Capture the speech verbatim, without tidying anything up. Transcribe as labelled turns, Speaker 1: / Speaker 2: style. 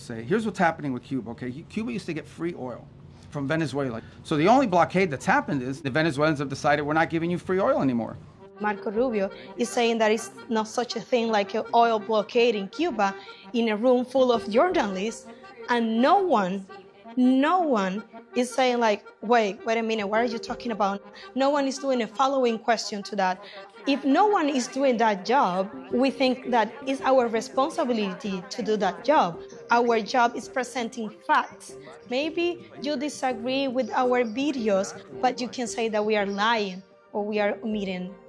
Speaker 1: say, here's what's happening with Cuba, okay? Cuba used to get free oil from Venezuela. So the only blockade that's happened is the Venezuelans have decided we're not giving you free oil anymore.
Speaker 2: Marco Rubio is saying that it's not such a thing like an oil blockade in Cuba in a room full of journalists, and no one, no one is saying like, wait, wait a minute, what are you talking about? No one is doing a following question to that. If no one is doing that job, we think that it's our responsibility to do that job. Our job is presenting facts. Maybe you disagree with our videos, but you can say that we are lying or we are omitting